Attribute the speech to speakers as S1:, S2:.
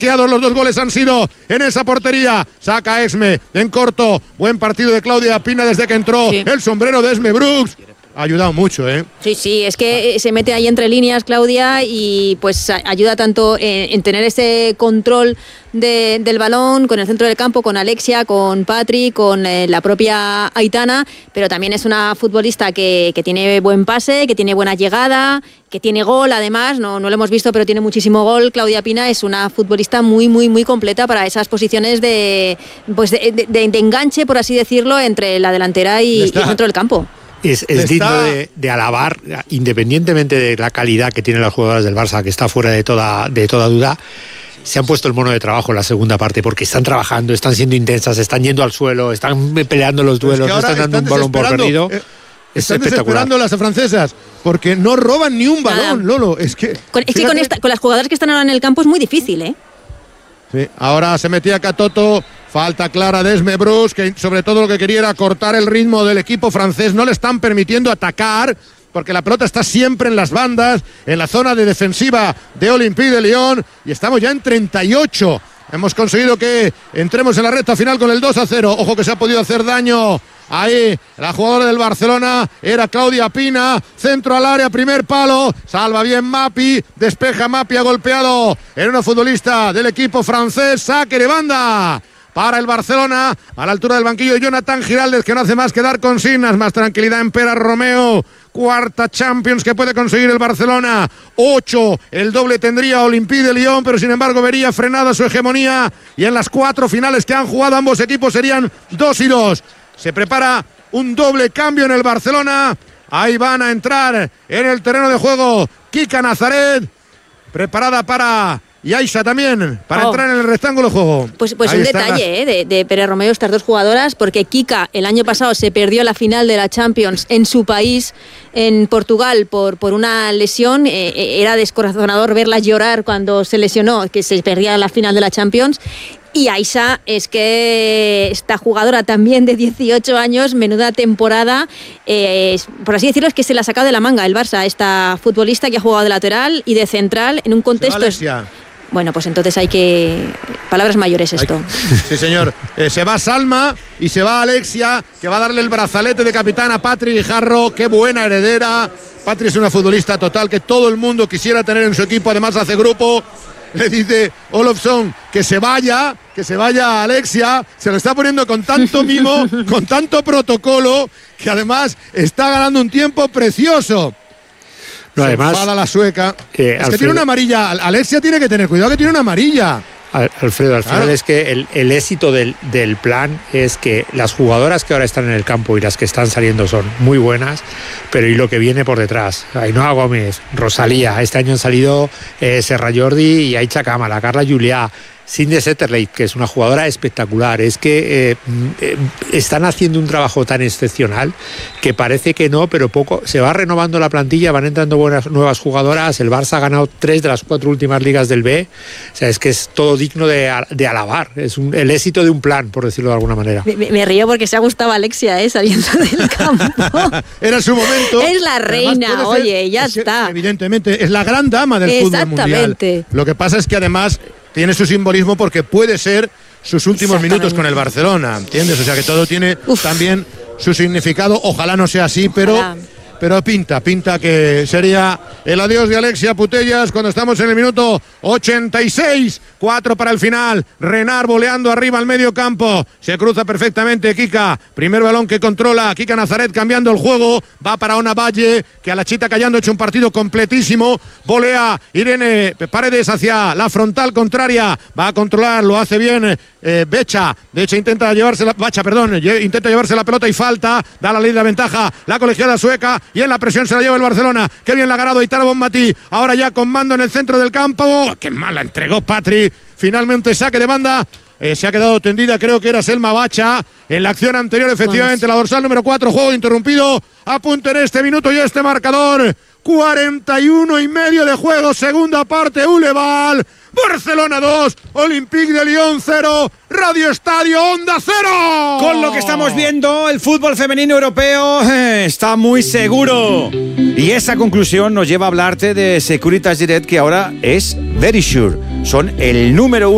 S1: Los 2 goles han sido en esa portería. Saca Esme en corto. Buen partido de Claudia Pina desde que entró. Sí. El sombrero de Esme Brooks ha ayudado mucho, ¿eh?
S2: Sí, es que se mete ahí entre líneas Claudia y pues ayuda tanto en tener ese control del balón con el centro del campo, con Alexia, con Patri, con la propia Aitana, pero también es una futbolista que tiene buen pase, que tiene buena llegada, que tiene gol además, no lo hemos visto, pero tiene muchísimo gol. Claudia Pina es una futbolista muy, muy, muy completa para esas posiciones de enganche, por así decirlo, entre la delantera y el centro del campo.
S3: Es digno de alabar, independientemente de la calidad que tienen las jugadoras del Barça, que está fuera de toda duda. Se han puesto el mono de trabajo en la segunda parte porque están trabajando, están siendo intensas, están yendo al suelo, están peleando los duelos, no están dando un balón por perdido.
S1: Están desesperando las francesas porque no roban ni un balón, Lolo. Es que
S2: con las jugadoras que están ahora en el campo es muy difícil, ¿eh?
S1: Sí, ahora se metía Catoto. Falta clara de Esme Brooks, que sobre todo lo que quería era cortar el ritmo del equipo francés. No le están permitiendo atacar, porque la pelota está siempre en las bandas, en la zona de defensiva de Olympique de Lyon. Y estamos ya en 38. Hemos conseguido que entremos en la recta final con el 2-0. Ojo que se ha podido hacer daño. Ahí la jugadora del Barcelona era Claudia Pina, centro al área, primer palo, salva bien Mapi, despeja Mapi, ha golpeado en una futbolista del equipo francés, saque de banda para el Barcelona, a la altura del banquillo Jonathan Giraldez, que no hace más que dar consignas. Más tranquilidad en Pera Romeo. Cuarta Champions que puede conseguir el Barcelona. 8, el doble tendría Olympique de Lyon, pero sin embargo vería frenada su hegemonía, y en las 4 finales que han jugado ambos equipos serían 2-2. Se prepara un doble cambio en el Barcelona. Ahí van a entrar en el terreno de juego Kika Nazaret, preparada para... Y Aisha también, para entrar en el rectángulo de juego.
S2: Pues un detalle de Pere Romeo, estas dos jugadoras, porque Kika el año pasado se perdió la final de la Champions en su país, en Portugal, por una lesión. Era descorazonador verla llorar cuando se lesionó, que se perdía la final de la Champions. Y Aisha es que esta jugadora también de 18 años, menuda temporada, por así decirlo, es que se la ha sacado de la manga el Barça, esta futbolista que ha jugado de lateral y de central en un contexto... Bueno, pues entonces hay que... Palabras mayores esto.
S1: Sí, señor. Se va Salma y se va Alexia, que va a darle el brazalete de capitán a Patri Guijarro. Qué buena heredera. Patri es una futbolista total que todo el mundo quisiera tener en su equipo. Además hace grupo. Le dice Olofsson que se vaya Alexia. Se lo está poniendo con tanto mimo, con tanto protocolo, que además está ganando un tiempo precioso.
S3: No, además,
S1: enfada la sueca. Es
S3: Alfredo,
S1: que tiene una amarilla. Alexia tiene que tener cuidado, que tiene una amarilla.
S3: Alfredo, al final es que el éxito del plan es que las jugadoras que ahora están en el campo y las que están saliendo son muy buenas, pero y lo que viene por detrás. Ainhoa Gómez, Rosalía, este año han salido Serra Jordi y Aicha Kamala, Carla Juliá, Cindy Setterley, que es una jugadora espectacular. Es que están haciendo un trabajo tan excepcional que parece que no, pero poco se va renovando la plantilla, van entrando nuevas jugadoras. El Barça ha ganado 3 de las 4 últimas ligas del B. O sea, es que es todo digno de alabar. Es el éxito de un plan, por decirlo de alguna manera.
S2: Me río porque se ha gustado Alexia, saliendo del campo.
S1: Era su momento.
S2: Es la reina, oye, ya está.
S1: Evidentemente, es la gran dama del fútbol mundial.
S2: Exactamente.
S1: Lo que pasa es que además tiene su simbolismo porque puede ser sus últimos minutos con el Barcelona, ¿entiendes? O sea que todo tiene también su significado. Ojalá no sea así, pero pinta que sería el adiós de Alexia Putellas cuando estamos en el minuto 86. 4 para el final. Renard voleando arriba al medio campo. Se cruza perfectamente Kika. Primer balón que controla Kika Nazaret, cambiando el juego. Va para Ona Valle, que a la Chita Callando ha hecho un partido completísimo. Volea Irene Paredes hacia la frontal contraria. Va a controlar, lo hace bien Becha. Becha intenta llevarse la pelota y falta. Da la ley de la ventaja la colegiada sueca. Y en la presión se la lleva el Barcelona. Qué bien la ha ganado Aitana Bonmatí. Ahora ya con mando en el centro del campo. Qué mal la entregó Patri. Finalmente saque de banda. Se ha quedado tendida, creo que era Selma Bacha. En la acción anterior, efectivamente, la dorsal número 4. Juego interrumpido. A punto en este minuto y este marcador. 41,5 de juego. Segunda parte, Uleval. Barcelona 2, Olympique de Lyon 0, Radio Estadio Onda 0.
S4: Con lo que estamos viendo, el fútbol femenino europeo está muy seguro. Y esa conclusión nos lleva a hablarte de Securitas Direct, que ahora es Verisure. Son el número 1